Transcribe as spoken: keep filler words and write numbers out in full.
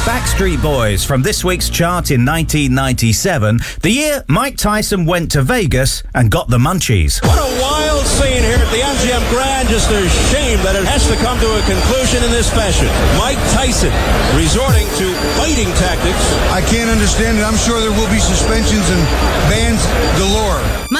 Backstreet Boys from this week's chart in nineteen ninety-seven, the year Mike Tyson went to Vegas and got the munchies. What a wild scene here at the M G M Grand. Just a shame that it has to come to a conclusion in this fashion. Mike Tyson resorting to fighting tactics. I can't understand it. I'm sure there will be suspensions and bans galore.